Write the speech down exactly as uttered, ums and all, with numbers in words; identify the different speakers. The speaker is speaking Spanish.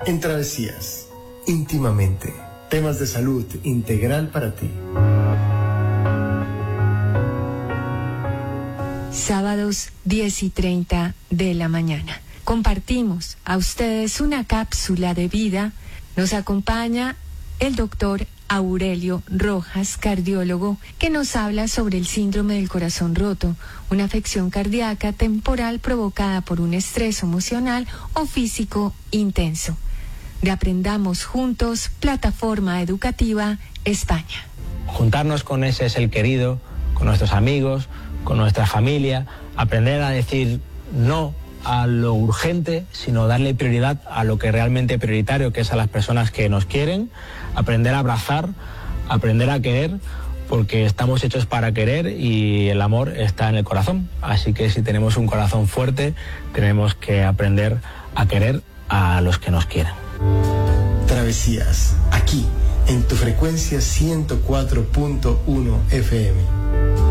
Speaker 1: En Travesías, íntimamente, temas de salud integral para ti.
Speaker 2: Sábados diez y treinta de la mañana. Compartimos a ustedes una cápsula de vida. Nos acompaña el doctor Aurelio Rojas, cardiólogo, que nos habla sobre el síndrome del corazón roto, una afección cardíaca temporal provocada por un estrés emocional o físico intenso. De Aprendamos Juntos, plataforma educativa España.
Speaker 3: Juntarnos con ese ser querido, con nuestros amigos, con nuestra familia, aprender a decir no a lo urgente, sino darle prioridad a lo que es realmente prioritario, que es a las personas que nos quieren, aprender a abrazar, aprender a querer, porque estamos hechos para querer y el amor está en el corazón. Así que si tenemos un corazón fuerte, tenemos que aprender a querer a los que nos quieren.
Speaker 1: Travesías, aquí, en tu frecuencia ciento cuatro punto uno F M.